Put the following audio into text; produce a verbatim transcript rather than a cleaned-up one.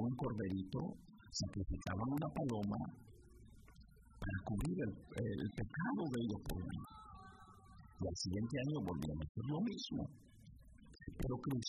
un corderito, sacrificaban una paloma para cubrir el, el pecado de ellos por mí. Y al siguiente año volvían a hacer lo mismo. Pero